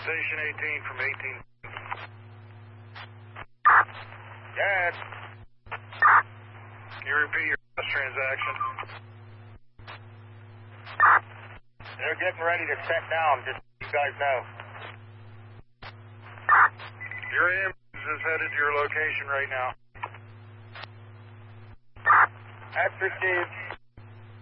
Station 18 from 18. Dad. Can you repeat your last transaction? They're getting ready to set down, just so you guys know. Your ambulance is headed to your location right now. That's received.